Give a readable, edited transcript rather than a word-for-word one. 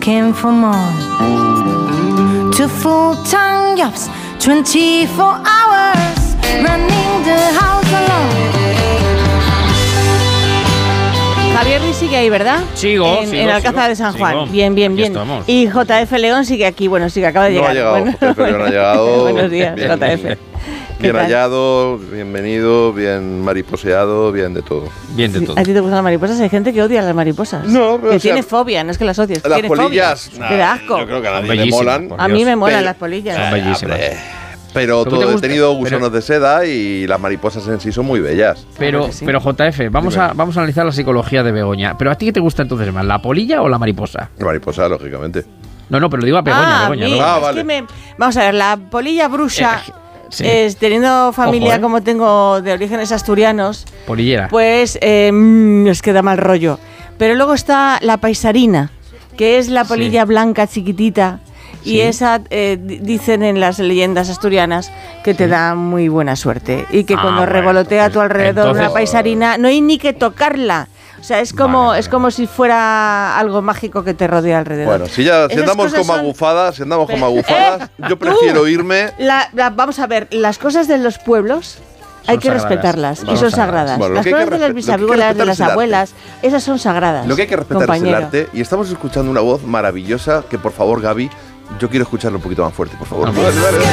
looking for more. 2 full-time jobs, 24 hours, running the house alone. Javier Ruiz sigue ahí, ¿verdad? Sigo. En Alcázar de San Juan. Bien. Estamos. Y JF León sigue aquí. Bueno, sí, que acaba de llegar. No ha llegado, JF León ha llegado. Buenos días, bien, JF. Bien hallado, bienvenido, bien mariposeado, bien de todo. Bien de todo. ¿A ti te gustan las mariposas? Hay gente que odia las mariposas. No, pero que o sea, tiene fobia, no es que las odies. Las tiene polillas, fobia. Te da asco. yo creo que a nadie Son le bellísimas, molan. por A mí Dios. me molan Pero- las polillas. Son bellísimas. Pero ¿Pero qué todo te he gusta? tenido gusanos de seda y las mariposas en sí son muy bellas. Pero JF, vamos a analizar la psicología de Begoña. ¿Pero a ti qué te gusta entonces más, la polilla o la mariposa? Mariposa, lógicamente. No, pero digo a Begoña, Begoña. mí, ¿no? Ah, es vale. que vamos a ver, la polilla brusa, sí. teniendo familia Ojo, como tengo de orígenes asturianos, Polillera. pues es que da mal rollo. Pero luego está la paisarina, que es la polilla blanca chiquitita. Y Sí. esa, dicen en las leyendas asturianas, que te da muy buena suerte. Y que cuando bueno, revolotea a tu pues, alrededor entonces- una paisarina, no hay ni que tocarla. O sea, es como, Vale. es como si fuera algo mágico que te rodea alrededor. Bueno, si Esas andamos cosas como son- agufadas, yo prefiero irme. Vamos a ver, las cosas de los pueblos hay que sagradas. respetarlas y Son son sagradas. sagradas. Bueno, lo Las que hay cosas que de las respe- lo que hay que bisabuelas, de respetar las es el arte. abuelas, esas son sagradas. Lo que hay que respetar es el compañero. arte. Y estamos escuchando una voz maravillosa que, por favor, Gaby, yo quiero escucharlo un poquito más fuerte, por favor. Vamos. Vale.